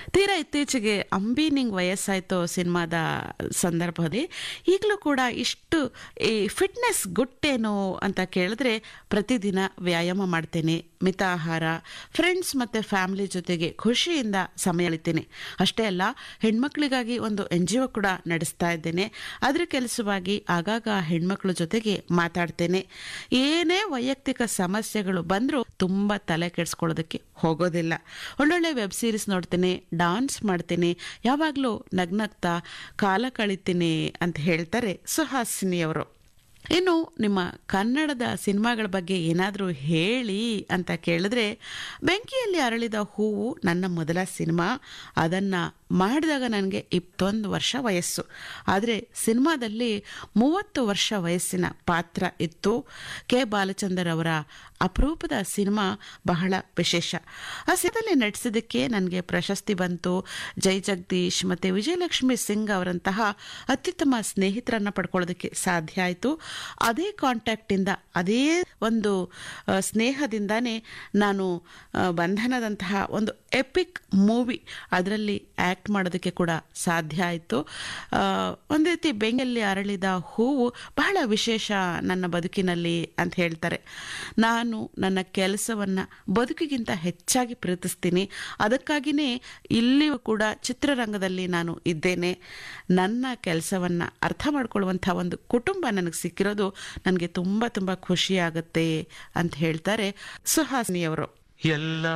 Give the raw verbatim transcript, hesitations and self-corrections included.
ತೀರಾ ಇತ್ತೀಚೆಗೆ ಅಂಬಿ ನಿಂಗ್ ವಯಸ್ಸಾಯ್ತು ಸಿನಿಮಾದ ಸಂದರ್ಭದಲ್ಲಿ ಈಗಲೂ ಕೂಡ ಇಷ್ಟು ಈ ಫಿಟ್ನೆಸ್ ಗುಟ್ಟೇನು ಅಂತ ಕೇಳಿದ್ರೆ ಪ್ರತಿದಿನ ವ್ಯಾಯಾಮ ಮಾಡ್ತೇನೆ, ಮಿತ ಆಹಾರ, ಫ್ರೆಂಡ್ಸ್ ಮತ್ತು ಫ್ಯಾಮಿಲಿ ಜೊತೆಗೆ ಖುಷಿಯಿಂದ ಸಮಯ ಕಳಿತೇನೆ. ಅಷ್ಟೇ ಅಲ್ಲ, ಹೆಣ್ಮಕ್ಳಿಗಾಗಿ ಒಂದು ಎನ್ ಜಿ ಒ ಕೂಡ ನಡೆಸ್ತಾ ಇದ್ದೇನೆ. ಅದರ ಕೆಲಸವಾಗಿ ಆಗಾಗ ಹೆಣ್ಮಕ್ಳ ಜೊತೆಗೆ ಮಾತಾಡ್ತೇನೆ. ಏನೇ ವೈಯಕ್ತಿಕ ಸಮಸ್ಯೆಗಳು ಬಂದರೂ ತುಂಬ ತಲೆ ಕೆಡಿಸ್ಕೊಳ್ಳೋದಕ್ಕೆ ಹೋಗೋದಿಲ್ಲ. ಒಳ್ಳೊಳ್ಳೆ ವೆಬ್ ಸೀರೀಸ್ ನೋಡ್ತೇನೆ, ಡಾನ್ಸ್ ಮಾಡ್ತೇನೆ, ಯಾವಾಗಲೂ ನಗ್ನಗ್ತಾ ಕಾಲ ಕಳಿತೀನಿ ಅಂತ ಹೇಳ್ತಾರೆ ಸುಹಾಸಿನಿಯವರು. ಇನ್ನು ನಿಮ್ಮ ಕನ್ನಡದ ಸಿನಿಮಾಗಳ ಬಗ್ಗೆ ಏನಾದರೂ ಹೇಳಿ ಅಂತ ಕೇಳಿದ್ರೆ, ಬೆಂಕಿಯಲ್ಲಿ ಅರಳಿದ ಹೂವು ನನ್ನ ಮೊದಲ ಸಿನಿಮಾ. ಅದನ್ನು ಮಾಡಿದಾಗ ನನಗೆ ಇಪ್ಪತ್ತೊಂದು ವರ್ಷ ವಯಸ್ಸು. ಆದರೆ ಸಿನಿಮಾದಲ್ಲಿ ಮೂವತ್ತು ವರ್ಷ ವಯಸ್ಸಿನ ಪಾತ್ರ ಇತ್ತು. ಕೆ ಬಾಲಚಂದರ್ ಅವರ ಅಪರೂಪದ ಸಿನಿಮಾ ಬಹಳ ವಿಶೇಷ. ಆ ಸಿನಿಮಾದಲ್ಲಿ ನಟಿಸಿದ್ದಕ್ಕೆ ನನಗೆ ಪ್ರಶಸ್ತಿ ಬಂತು. ಜೈ ಜಗದೀಶ್ ಮತ್ತು ವಿಜಯಲಕ್ಷ್ಮಿ ಸಿಂಗ್ ಅವರಂತಹ ಅತ್ಯುತ್ತಮ ಸ್ನೇಹಿತರನ್ನು ಪಡ್ಕೊಳ್ಳೋದಕ್ಕೆ ಸಾಧ್ಯ ಆಯಿತು. ಅದೇ ಕಾಂಟ್ಯಾಕ್ಟಿಂದ, ಅದೇ ಒಂದು ಸ್ನೇಹದಿಂದಾನೇ ನಾನು ಬಂಧನದಂತಹ ಒಂದು ಎಪಿಕ್ ಮೂವಿ ಅದರಲ್ಲಿ ಆ್ಯಕ್ಟ್ ಮಾಡೋದಕ್ಕೆ ಕೂಡ ಸಾಧ್ಯ ಆಯಿತು. ಒಂದು ರೀತಿ ಬೆಂಕಿಯಲ್ಲಿ ಅರಳಿದ ಹೂವು ಬಹಳ ವಿಶೇಷ ನನ್ನ ಬದುಕಿನಲ್ಲಿ ಅಂತ ಹೇಳ್ತಾರೆ. ನಾನು ನನ್ನ ಕೆಲಸವನ್ನು ಬದುಕಿಗಿಂತ ಹೆಚ್ಚಾಗಿ ಪ್ರೀತಿಸ್ತೀನಿ. ಅದಕ್ಕಾಗಿಯೇ ಇಲ್ಲಿಯೂ ಕೂಡ ಚಿತ್ರರಂಗದಲ್ಲಿ ನಾನು ಇದ್ದೇನೆ. ನನ್ನ ಕೆಲಸವನ್ನು ಅರ್ಥ ಮಾಡ್ಕೊಳ್ಳುವಂಥ ಒಂದು ಕುಟುಂಬ ನನಗೆ ಸಿಕ್ಕಿರೋದು ನನಗೆ ತುಂಬ ತುಂಬ ಖುಷಿಯಾಗುತ್ತೆ ಅಂತ ಹೇಳ್ತಾರೆ ಸುಹಾಸಿನಿಯವರು. ಎಲ್ಲ